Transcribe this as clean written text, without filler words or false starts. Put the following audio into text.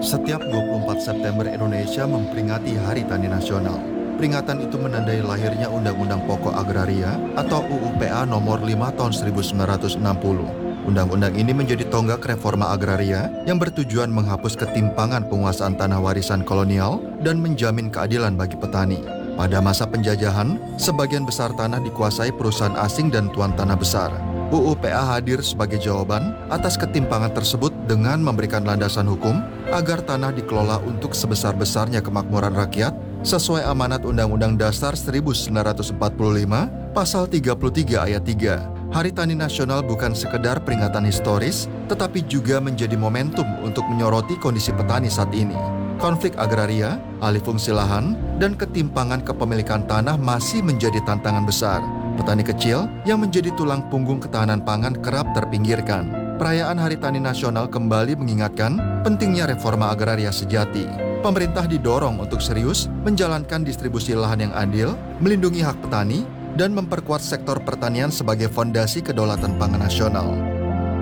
Setiap 24 September Indonesia memperingati Hari Tani Nasional. Peringatan itu menandai lahirnya Undang-Undang Pokok Agraria atau UUPA nomor 5 tahun 1960. Undang-undang ini menjadi tonggak reforma agraria yang bertujuan menghapus ketimpangan penguasaan tanah warisan kolonial dan menjamin keadilan bagi petani. Pada masa penjajahan, sebagian besar tanah dikuasai perusahaan asing dan tuan tanah besar. UUPA hadir sebagai jawaban atas ketimpangan tersebut dengan memberikan landasan hukum agar tanah dikelola untuk sebesar-besarnya kemakmuran rakyat sesuai amanat Undang-Undang Dasar 1945 Pasal 33 Ayat 3. Hari Tani Nasional bukan sekedar peringatan historis, tetapi juga menjadi momentum untuk menyoroti kondisi petani saat ini. Konflik agraria, alih fungsi lahan, dan ketimpangan kepemilikan tanah masih menjadi tantangan besar. Petani kecil yang menjadi tulang punggung ketahanan pangan kerap terpinggirkan. Perayaan Hari Tani Nasional kembali mengingatkan pentingnya reforma agraria sejati. Pemerintah didorong untuk serius menjalankan distribusi lahan yang adil, melindungi hak petani, dan memperkuat sektor pertanian sebagai fondasi kedaulatan pangan nasional.